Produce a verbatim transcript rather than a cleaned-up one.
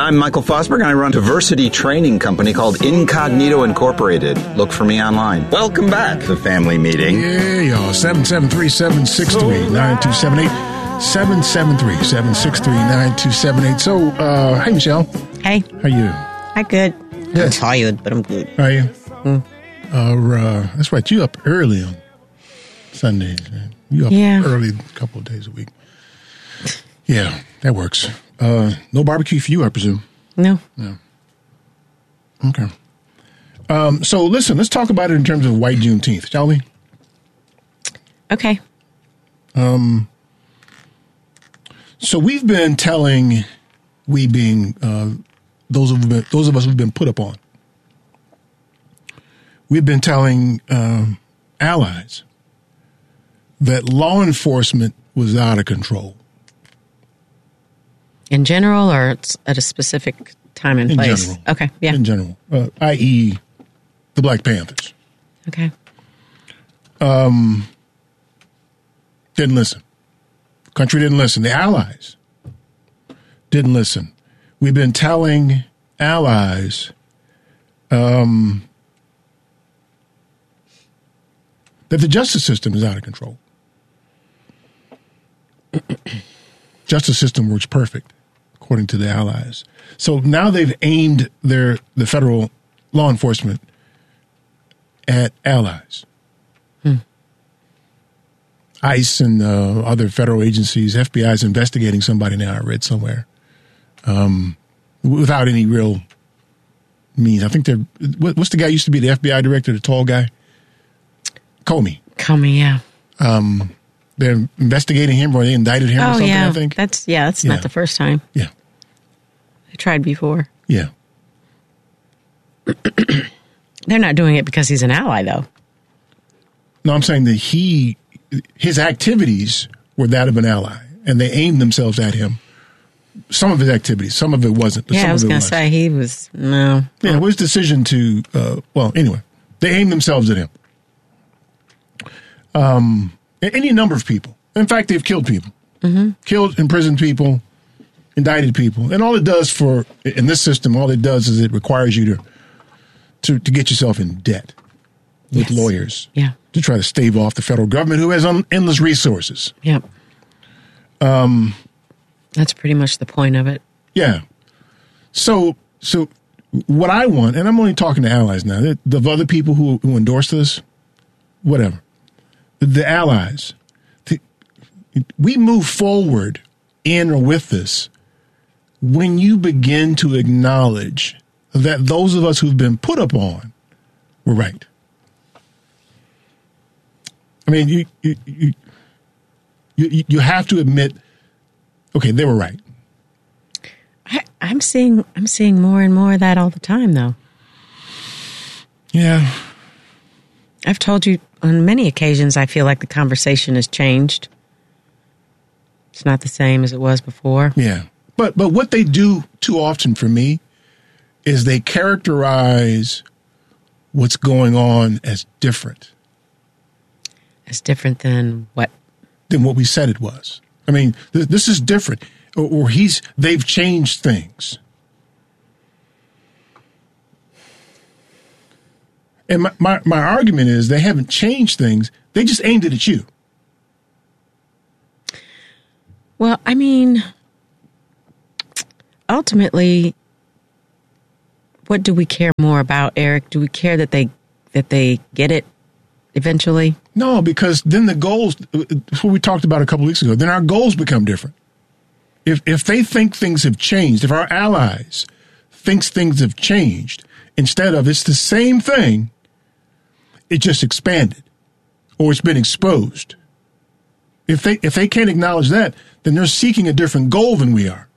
I'm Michael Fosberg, and I run a diversity training company called Incognito Incorporated. Look for me online. Welcome back to the family meeting. Yeah, y'all. seven seven three, seven six three, nine two seven eight. seven seven three, seven six three, nine two seven eight. So, uh, hey, Michelle. Hey. How you? I'm good. Good. I'm tired, but I'm good. How you? Mm. Uh, uh, that's right. You up early on Sundays, man. You up Yeah. early a couple of days a week. Yeah, that works. Uh, no barbecue for you, I presume. No. No. Okay. Um, so listen, let's talk about it in terms of White Juneteenth, shall we? Okay. Um. So we've been telling, we being uh, those of been, those of us who've been put upon, we've been telling um, allies that law enforcement was out of control. In general, or it's at a specific time and In place? general. Okay, yeah. In general, uh, that is the Black Panthers. Okay. Um, didn't listen. Country didn't listen. The allies didn't listen. We've been telling allies um, that the justice system is out of control. Justice system works perfect, according to the allies. So now they've aimed their the federal law enforcement at allies. Hmm. ICE and uh, other federal agencies, F B I is investigating somebody now, I read somewhere, um, without any real means. I think they're, what, what's the guy who used to be the F B I director, the tall guy? Comey. Comey, yeah. Um, they're investigating him, or they indicted him or Oh, something, yeah. I think. That's, yeah, that's Yeah. not the first time. Yeah. They tried before. Yeah. They're not doing it because he's an ally, though. No, I'm saying that he, his activities were that of an ally, and they aimed themselves at him. Some of his activities, some of it wasn't. But Yeah, some I was of it going to say he was, no. Yeah, it was his decision to, uh, well, anyway, they aimed themselves at him. Um, any number of people. In fact, they've killed people, Mm-hmm. killed, imprisoned people, indicted people. And all it does for, in this system, all it does is it requires you to, to, to get yourself in debt with Yes. lawyers. Yeah. To try to stave off the federal government, who has un- endless resources. Yep. Um, That's pretty much the point of it. yeah. So, so what I want, and I'm only talking to allies now, the, the other people who, who endorse this, whatever, the, the allies, the, we move forward in or with this when you begin to acknowledge that those of us who've been put upon were right. I mean, you you you you, you have to admit, okay, they were right. I, I'm seeing, I'm seeing more and more of that all the time, though. Yeah. I've told you on many occasions, I feel like the conversation has changed. It's not the same as it was before. Yeah. But but what they do too often for me is they characterize what's going on as different. It's different than what? Than what we said it was. I mean, th- this is different. Or, or he's they've changed things. And my, my, my argument is they haven't changed things. They just aimed it at you. Well, I mean, ultimately, what do we care more about, Eric? Do we care that they that they get it eventually? No, because then the goals, what we talked about a couple of weeks ago, then our goals become different. If if they think things have changed, if our allies thinks things have changed, instead of it's the same thing, it just expanded or it's been exposed. If they if they can't acknowledge that, then they're seeking a different goal than we are.